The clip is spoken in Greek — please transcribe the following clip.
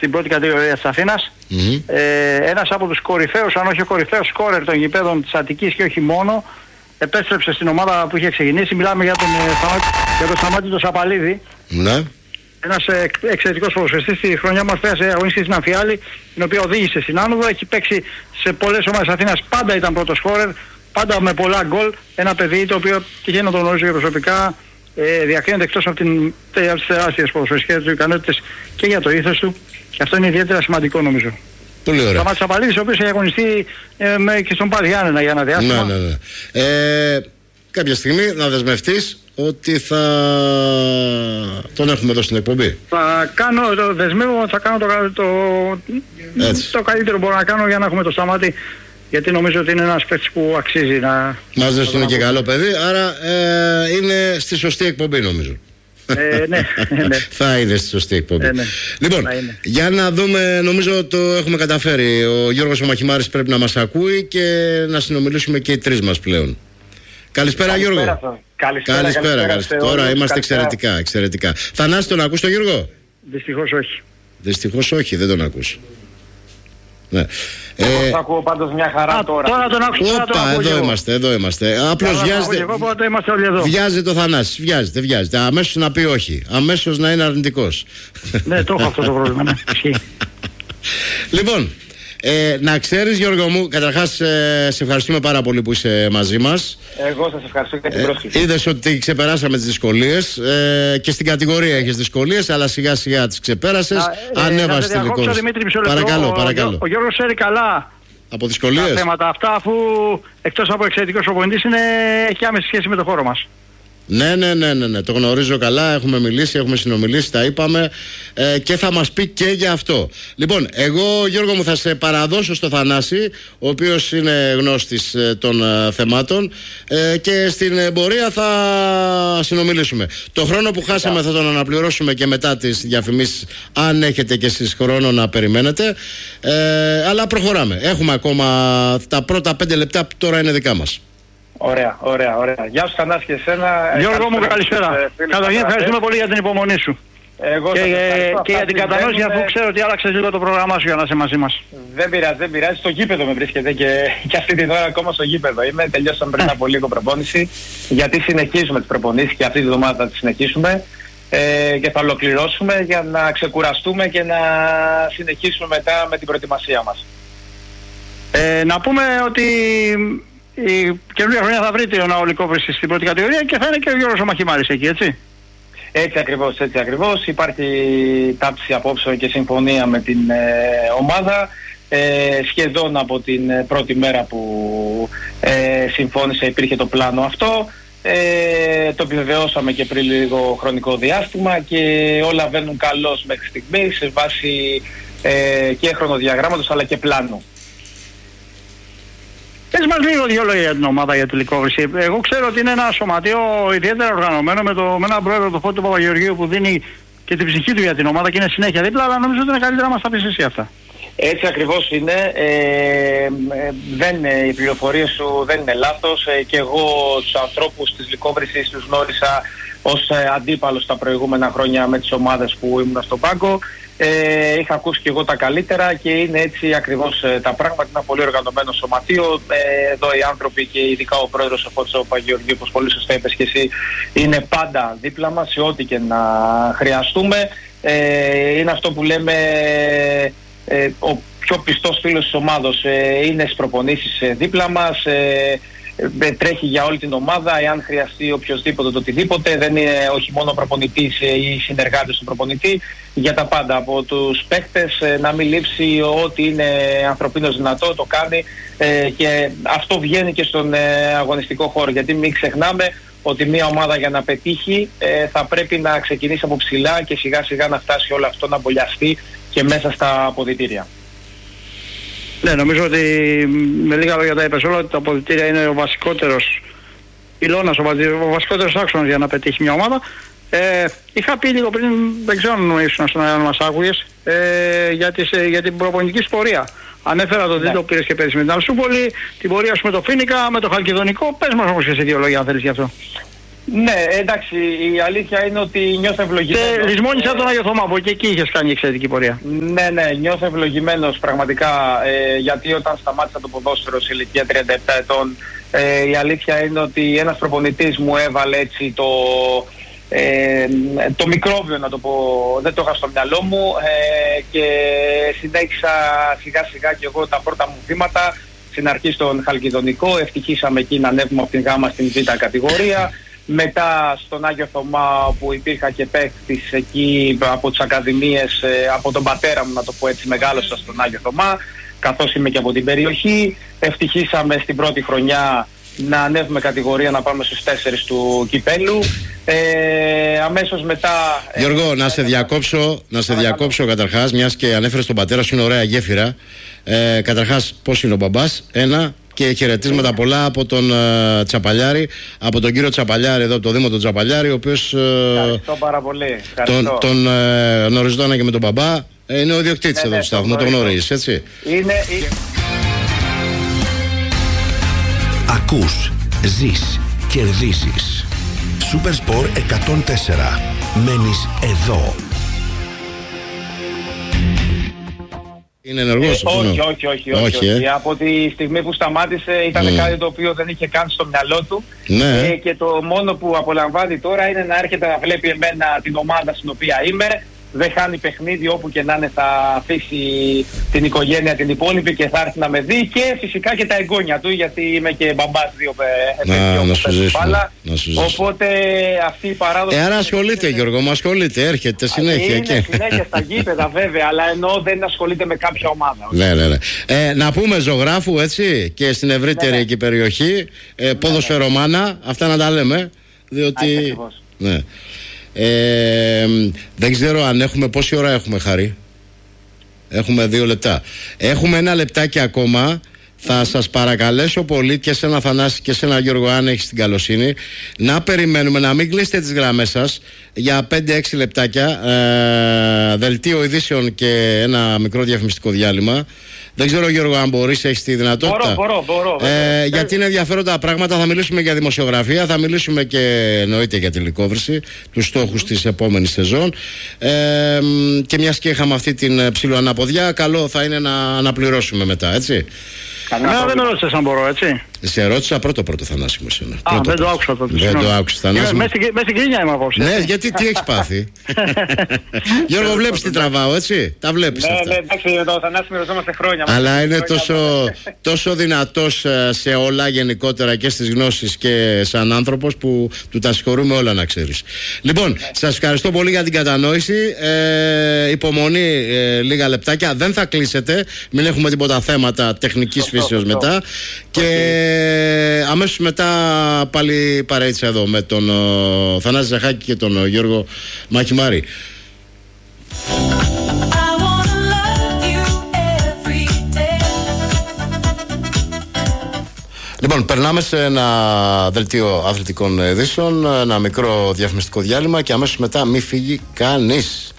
στην πρώτη κατηγορία της Αθήνας. Ένας από τους κορυφαίους, αν όχι ο κορυφαίος σκόρερ των γηπέδων της Αττικής και όχι μόνο, επέστρεψε στην ομάδα που είχε ξεκινήσει. Μιλάμε για τον Σταμάτη τον Σαπαλίδη. Ναι. Ένας εξαιρετικός ποδοσφαιριστής. Στη χρονιά μας πέρασε αγωνιστή στην Αμφιάλη, την οποία οδήγησε στην άνοδο. Έχει παίξει σε πολλές ομάδες Αθήνας, πάντα ήταν πρώτος σκόρερ, πάντα με πολλά γκολ. Ένα παιδί το οποίο τυχαίνει να τον γνωρίζω και προσωπικά. Διακρίνεται εκτός από τις τεράστιες ποδοσφαιριστικές του ικανότητες και για το ήθος του, και αυτό είναι ιδιαίτερα σημαντικό νομίζω. Πολύ ωραία. Σταμάτης Απαλίδης, ο οποίος έχει αγωνιστεί και στον Πας Γιάννενα για ένα διάστημα. Ναι. Κάποια στιγμή να δεσμευτείς ότι θα τον έχουμε εδώ στην εκπομπή. Δεσμεύω, θα κάνω το καλύτερο μπορώ να κάνω για να έχουμε το Σταμάτη, γιατί νομίζω ότι είναι ένας παίκτης που αξίζει να... Μας δες είναι και καλό παιδί, άρα είναι στη σωστή εκπομπή νομίζω. Ναι. Θα είναι στη σωστή εκπομπή. Ναι. Λοιπόν, για να δούμε, νομίζω το έχουμε καταφέρει. Ο Γιώργος ο Μαχημάρης πρέπει να μας ακούει και να συνομιλήσουμε και οι τρεις μας πλέον. Καλησπέρα Γιώργο. Καλησπέρα. Τώρα είμαστε εξαιρετικά. Θανάση, τον ακούς τον Γιώργο? Δυστυχώς όχι, δεν τον ακούς. Ναι. Το ακούω πάντως μια χαρά τώρα. Τώρα τον άκουσα. Εδώ είμαστε. Απλώς βιάζεται το Θανάση. Βιάζεται. Αμέσως να πει όχι. Αμέσως να είναι αρνητικός. Ναι, το έχω αυτό το πρόβλημα. Ναι. Λοιπόν, να ξέρεις Γιώργο μου, καταρχάς σε ευχαριστούμε πάρα πολύ που είσαι μαζί μας. Εγώ σας ευχαριστώ για την πρόσκληση. Είδες ότι ξεπεράσαμε τις δυσκολίες και στην κατηγορία έχεις δυσκολίες, αλλά σιγά σιγά τις ξεπέρασες. Ανέβασες τελικώς. Παρακαλώ. Ο Γιώργος ξέρει καλά από δυσκολίες τα θέματα αυτά, αφού εκτός από εξαιρετικός προπονητής έχει άμεση σχέση με το χώρο μας. Ναι, το γνωρίζω καλά, έχουμε μιλήσει, έχουμε συνομιλήσει, τα είπαμε και θα μας πει και για αυτό. Λοιπόν, εγώ Γιώργο μου θα σε παραδώσω στο Θανάση, ο οποίος είναι γνώστης των θεμάτων και στην πορεία θα συνομιλήσουμε. Το χρόνο που χάσαμε θα τον αναπληρώσουμε και μετά τις διαφημίσεις, αν έχετε και εσείς χρόνο να περιμένετε, αλλά προχωράμε. Έχουμε ακόμα τα πρώτα 5 λεπτά που τώρα είναι δικά μας. Ωραία. Γεια σου Θανάση και εσένα. Γιώργο μου, καλησπέρα. Καταρχήν ευχαριστούμε πολύ για την υπομονή σου. Και για την κατανόηση, αφού ξέρω ότι άλλαξες λίγο το πρόγραμμά σου για να είσαι μαζί μας. Δεν πειράζει. Στο γήπεδο με βρίσκεται και αυτή την ώρα ακόμα στο γήπεδο είμαι. Τελειώσαμε πριν από λίγο προπόνηση. Γιατί συνεχίζουμε τις προπονήσεις και αυτή τη βδομάδα θα τις συνεχίσουμε. Και θα ολοκληρώσουμε για να ξεκουραστούμε και να συνεχίσουμε μετά με την προετοιμασία μας. Να πούμε ότι η καινούργια χρονιά θα βρει τον Αολικόβρηση στην πρώτη κατηγορία και θα είναι και ο Γιώργος ο Μαχημάρης εκεί, έτσι. Έτσι ακριβώς. Υπάρχει τάψη απόψεων και συμφωνία με την ομάδα. Σχεδόν από την πρώτη μέρα που συμφώνησε υπήρχε το πλάνο αυτό. Το επιβεβαιώσαμε και πριν λίγο χρονικό διάστημα και όλα βαίνουν καλώς μέχρι στιγμής σε βάση και χρονοδιαγράμματος αλλά και πλάνου. Πες μας λίγο δυο λόγια για την ομάδα για τη Λυκόβρηση. Εγώ ξέρω ότι είναι ένα σωματείο ιδιαίτερα οργανωμένο με έναν πρόεδρο, τον Φώτη Παπαγεωργίου, που δίνει και την ψυχή του για την ομάδα και είναι συνέχεια δίπλα, αλλά νομίζω ότι είναι καλύτερα να μας τα πεις εσύ αυτά. Έτσι ακριβώς είναι. Οι πληροφορίες σου δεν είναι λάθος. Και εγώ τους ανθρώπους της Λυκόβρησης τους γνώρισα ως αντίπαλος τα προηγούμενα χρόνια με τις ομάδες που ήμουν στον πάγκο. Είχα ακούσει και εγώ τα καλύτερα και είναι έτσι ακριβώς τα πράγματα. Είναι ένα πολύ οργανωμένο σωματείο. Εδώ οι άνθρωποι και ειδικά ο πρόεδρος ο Φώτης Παπαγεωργίου, όπως πολύ σωστά είπες και εσύ, είναι πάντα δίπλα μας σε ό,τι και να χρειαστούμε. Είναι αυτό που λέμε ο πιο πιστός φίλος της ομάδος. Είναι στις προπονήσεις δίπλα μας. Τρέχει για όλη την ομάδα, εάν χρειαστεί οποιοδήποτε το οτιδήποτε. Δεν είναι όχι μόνο ο προπονητής ή συνεργάτες του προπονητή, για τα πάντα. Από τους παίκτες να μην λείψει, ό,τι είναι ανθρωπίνως δυνατό το κάνει και αυτό βγαίνει και στον αγωνιστικό χώρο. Γιατί μην ξεχνάμε ότι μια ομάδα για να πετύχει θα πρέπει να ξεκινήσει από ψηλά και σιγά σιγά να φτάσει όλο αυτό να μπολιαστεί και μέσα στα αποδυτήρια. Ναι, νομίζω ότι με λίγα λόγια τα είπες όλα, ότι τα αποδυτήρια είναι ο βασικότερος πυλώνας, ο βασικότερος άξονας για να πετύχει μια ομάδα. Είχα πει λίγο πριν, δεν ξέρω αν ήσουν στον αέρα να μας άκουγες, για την προπονητική πορεία. Ανέφερα το τίτλο που πήρες και πέρυσι με την Αλσούπολη, την πορεία σου με το Φίνικα, με το Χαλκιδονικό. Πες μας όμως και σε δύο λόγια αν θέλεις γι' αυτό. Ναι, εντάξει, η αλήθεια είναι ότι νιώθω ευλογημένος. Και λησμόνισα τον Άγιο Θωμά, που και εκεί είχες κάνει εξαιρετική πορεία. Ναι, νιώθω ευλογημένος πραγματικά, γιατί όταν σταμάτησα το ποδόσφαιρο σε ηλικία 37 ετών, η αλήθεια είναι ότι ένας προπονητής μου έβαλε έτσι το μικρόβιο, να το πω, δεν το είχα στο μυαλό μου, και συνέχισα σιγά σιγά και εγώ τα πρώτα μου βήματα. Στην αρχή στον Χαλκιδονικό, ευτυχήσαμε εκεί να ανέβουμε από την Γ στην Β κατηγορία. Μετά στον Άγιο Θωμά, που υπήρχα και παίκτης εκεί από τις ακαδημίες, από τον πατέρα μου, να το πω έτσι, μεγάλωσα στον Άγιο Θωμά, καθώς είμαι και από την περιοχή. Ευτυχήσαμε στην πρώτη χρονιά να ανέβουμε κατηγορία, να πάμε στους 4 του κυπέλου. Αμέσως μετά... Γιώργο, να σε διακόψω καταρχάς, μιας και ανέφερες τον πατέρα σου, είναι ωραία γέφυρα. Καταρχάς, πώς είναι ο μπαμπάς, ένα, και χαιρετίσματα πολλά από τον Τσαπαλιάρη, από τον κύριο Τσαπαλιάρη εδώ από το Δήμο του Τσαπαλιάρη, ο οποίος ευχαριστώ πάρα πολύ. τον γνωριζόταν και με τον μπαμπά. Είναι ο ιδιοκτήτης εδώ του σταθμού, το γνωρίζεις, έτσι? Ακούς, ζεις, κερδίζεις. Supersport 104. Μένεις εδώ. Είναι ενεργός? Όχι. Από τη στιγμή που σταμάτησε ήταν κάτι το οποίο δεν είχε καν στο μυαλό του. Ναι. Και το μόνο που απολαμβάνει τώρα είναι να έρχεται να βλέπει εμένα, την ομάδα στην οποία είμαι. Δεν χάνει παιχνίδι, όπου και να είναι θα αφήσει την οικογένεια την υπόλοιπη και θα έρθει να με δει, και φυσικά και τα εγγόνια του, γιατί είμαι και μπαμπάς 2 παιδιών που παίζουν μπάλα. Οπότε αυτή η παράδοση... Άρα ασχολείται, Γιώργο μου, ασχολείται, έρχεται συνέχεια. Είναι συνέχεια στα γήπεδα βέβαια, αλλά εννοώ δεν ασχολείται με κάποια ομάδα. Ναι. Να πούμε ζωγράφου, έτσι, και στην ευρύτερη εκεί περιοχή, ποδοσφαιρομάνα, αυτά να τα λέμε, διότι... Ναι. Δεν ξέρω αν έχουμε, πόση ώρα έχουμε, Χάρη? Έχουμε 2 λεπτά. Έχουμε 1 λεπτάκι ακόμα. Θα σας παρακαλέσω πολύ, και σε ένα Θανάση και σε ένα Γιώργο, αν έχεις την καλοσύνη, να περιμένουμε, να μην κλείσετε τις γραμμές σας για 5-6 λεπτάκια, δελτίο ειδήσεων και ένα μικρό διαφημιστικό διάλειμμα. Δεν ξέρω, Γιώργο, αν μπορείς, έχεις τη δυνατότητα? Μπορώ. Γιατί είναι ενδιαφέροντα πράγματα. Θα μιλήσουμε για δημοσιογραφία, θα μιλήσουμε και εννοείται για τη λυκόβρηση, τους στόχους της επόμενης σεζόν. Και μιας και είχαμε αυτή την ψιλοαναποδιά, καλό θα είναι να αναπληρώσουμε μετά, έτσι. Δεν με ρώτησες αν μπορώ, έτσι. Σε ρώτησα πρώτο Θανάση μου εσένα. Δεν το άκουσα τότε. Δεν το άκουσες, Θανάση. Μέσα στην κρίνια είμαι απόψε. Ναι, γιατί τι έχεις πάθει? Γιώργο, βλέπεις τι τραβάω, έτσι? Τα βλέπεις αυτά? Ναι, εντάξει, το Θανάση μοιραζόμαστε χρόνια. Αλλά είναι τόσο δυνατός σε όλα γενικότερα, και στις γνώσεις και σαν άνθρωπος, που του τα συγχωρούμε όλα, να ξέρεις. Λοιπόν, σας ευχαριστώ πολύ για την κατανόηση. Υπομονή λίγα λεπτάκια. Δεν θα κλείσετε, μην έχουμε τίποτα θέματα τεχνικής φύσεως μετά. Και αμέσως μετά πάλι παρέτησα εδώ με τον Θανάση Ζαχάκη και τον Γιώργο Μαχημάρη. Λοιπόν, περνάμε σε ένα δελτίο αθλητικών ειδήσεων, ένα μικρό διαφημιστικό διάλειμμα, και αμέσως μετά μη φύγει κανείς.